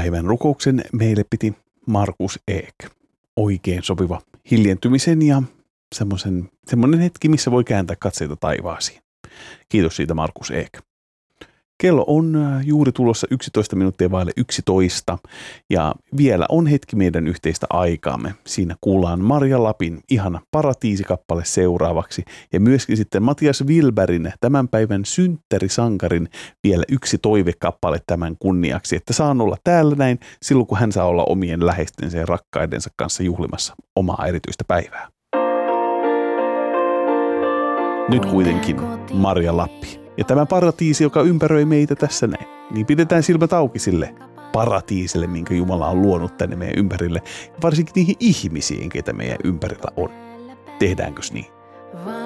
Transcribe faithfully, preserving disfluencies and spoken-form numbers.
Päivän rukouksen meille piti Markus Ek. Oikein sopiva hiljentymisen ja semmoisen, semmoinen hetki, missä voi kääntää katseita taivaasiin. Kiitos siitä, Markus Ek. Kello on juuri tulossa yksitoista minuuttia vaille yksitoista ja vielä on hetki meidän yhteistä aikaamme. Siinä kuullaan Marja Lapin ihana Paratiisikappale seuraavaksi ja myöskin sitten Matias Wilbergin tämän päivän synttärisankarin vielä yksi toivekappale tämän kunniaksi, että saan olla täällä näin silloin, kun hän saa olla omien läheistensä ja rakkaidensa kanssa juhlimassa omaa erityistä päivää. Nyt kuitenkin Marja Lappi. Ja tämä paratiisi, joka ympäröi meitä tässä näin, niin pidetään silmät auki sille paratiisille, minkä Jumala on luonut tänne meidän ympärille. Ja varsinkin niihin ihmisiin, keitä meidän ympärillä on. Tehdäänkö niin?